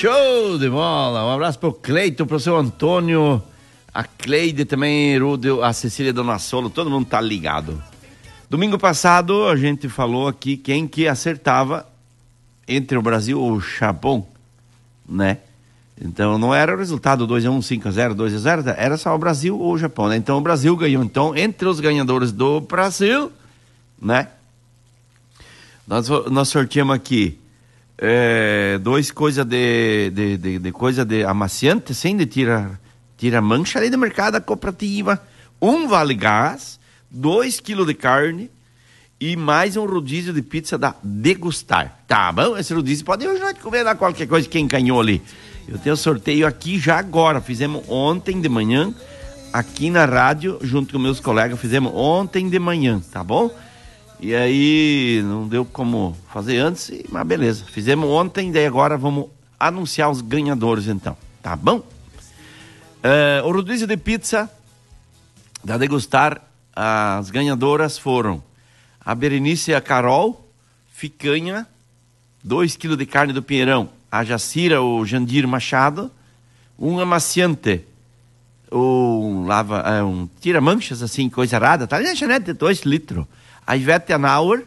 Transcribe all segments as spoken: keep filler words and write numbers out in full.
Show de bola! Um abraço pro Cleito, pro seu Antônio, a Cleide também, a Cecília Donassolo, todo mundo tá ligado. Domingo passado a gente falou aqui quem que acertava entre o Brasil ou o Japão, né? Então não era o resultado dois a um, cinco a zero, dois a zero, era só o Brasil ou o Japão, né? Então o Brasil ganhou. Então, entre os ganhadores do Brasil, né? Nós, nós sorteamos aqui é, dois coisas de, de, de, de coisa de amaciante, sem de tira, tira mancha ali do mercado cooperativa, um vale gás, dois quilos de carne e mais um rodízio de pizza da Degustar. Tá bom? Esse rodízio pode hoje noite comer lá qualquer coisa, quem ganhou ali. Eu tenho sorteio aqui já agora, fizemos ontem de manhã, aqui na rádio, junto com meus colegas, fizemos ontem de manhã, tá bom? E aí, não deu como fazer antes, mas beleza. Fizemos ontem, daí agora vamos anunciar os ganhadores então, tá bom? Uh, o rodízio de pizza da Degustar, as ganhadoras foram a Berenice e a Carol, Ficanha, dois quilos de carne do Pinheirão, a Jacira, o Jandir Machado, um amaciante, um lava, um tira-manchas, assim, coisa arada, tá ali na chanete, dois litros. A Ivete Anauer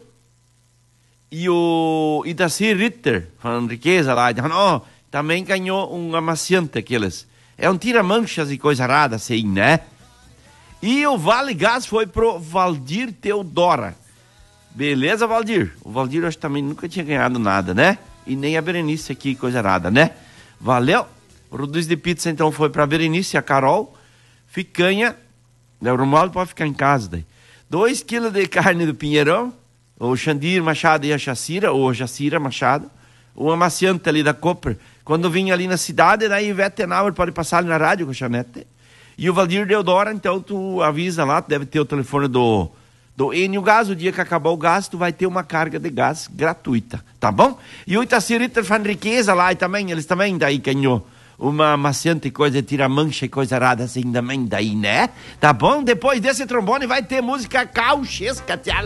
e o Idaci Ritter, falando riqueza lá, oh, também ganhou um amaciante, aqueles. É um tira-manchas e coisa arada, assim, né? E o Vale Gás foi pro Valdir Teodora. Beleza, Valdir? O Valdir, eu acho que também nunca tinha ganhado nada, né? E nem a Berenice aqui, coisa arada, né? Valeu! O rodízio de pizza, então, foi pra Berenice, a Carol, Ficanha, né? O Romualdo pode ficar em casa daí. Dois quilos de carne do Pinheirão, o Xandir Machado e a Jacira, ou a Jacira Machado, o amaciante ali da Cooper. Quando vinha ali na cidade, daí Ivete Nauer pode passar ali na rádio com a chanete. E o Valdir Deodora, então, tu avisa lá, tu deve ter o telefone do... do Enio Gás, o dia que acabar o gás, tu vai ter uma carga de gás gratuita, tá bom? E o Itaci Ritter fan riqueza lá, e também, eles também daí ganhou uma amaciante coisa, tira mancha e coisa arada assim também daí, né? Tá bom? Depois desse trombone vai ter música cauchesca,